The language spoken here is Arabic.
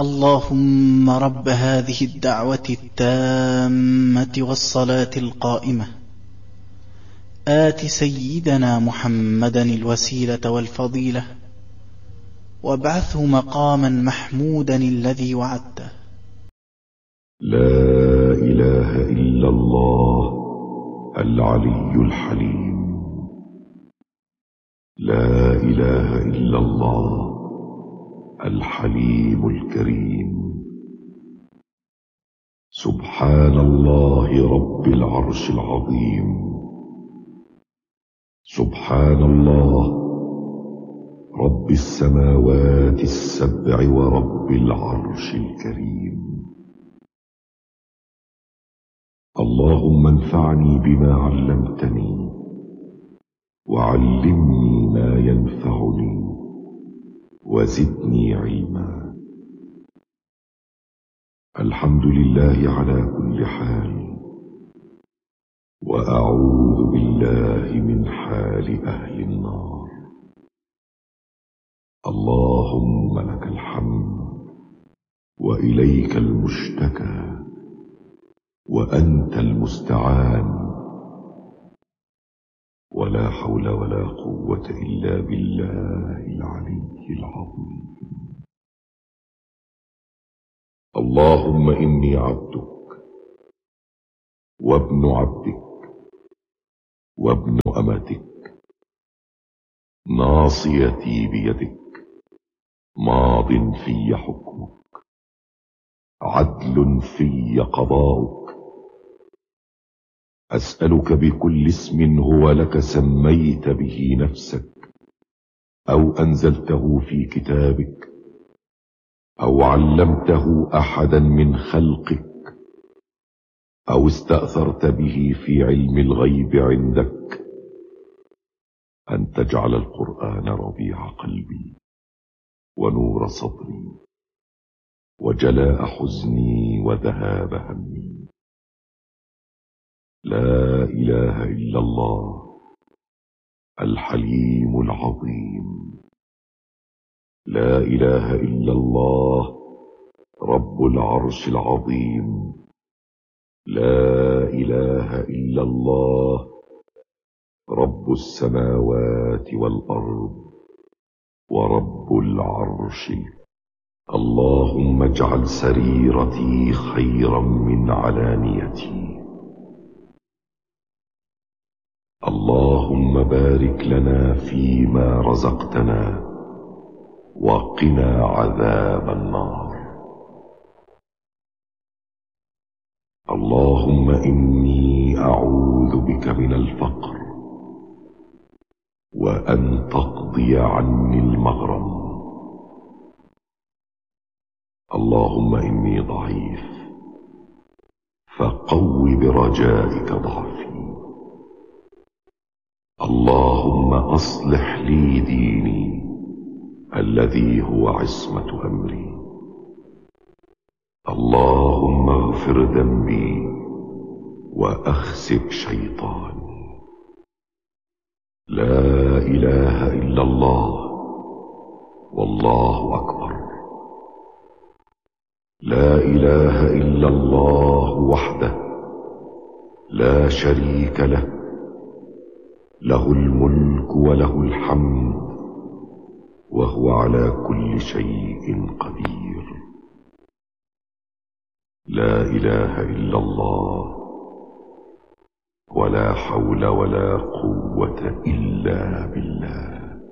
اللهم رب هذه الدعوة التامة والصلاة القائمة آت سيدنا محمدا الوسيلة والفضيلة وابعثه مقاما محمودا الذي وعدته. لا إله إلا الله العلي الحليم. لا إله إلا الله الحليم الكريم. سبحان الله رب العرش العظيم. سبحان الله رب السماوات السبع ورب العرش الكريم. اللهم انفعني بما علمتني وعلمني ما ينفعني وزدني علما. الحمد لله على كل حال، وأعوذ بالله من حال أهل النار. اللهم لك الحمد وإليك المشتكى وأنت المستعان، ولا حول ولا قوة إلا بالله العلي العظيم. اللهم إني عبدك وابن عبدك وابن أمتك، ناصيتي بيدك، ماض في حكمك، عدل في قضاؤك. أسألك بكل اسم هو لك سميت به نفسك أو أنزلته في كتابك أو علمته أحدا من خلقك أو استأثرت به في علم الغيب عندك، أن تجعل القرآن ربيع قلبي ونور صدري وجلاء حزني وذهاب همي. لا إله إلا الله الحليم العظيم. لا إله إلا الله رب العرش العظيم. لا إله إلا الله رب السماوات والأرض ورب العرش. اللهم اجعل سريرتي خيرا من علانيتي. اللهم بارك لنا فيما رزقتنا وقنا عذاب النار. اللهم إني أعوذ بك من الفقر وأن تقضي عني المغرم. اللهم إني ضعيف فقو برجائك ضعفي. اللهم أصلح لي ديني الذي هو عصمة أمري. اللهم اغفر ذنبي وأخسف شيطاني. لا إله إلا الله والله أكبر. لا إله إلا الله وحده لا شريك له، له الملك وله الحمد وهو على كل شيء قدير. لا إله إلا الله ولا حول ولا قوة إلا بالله.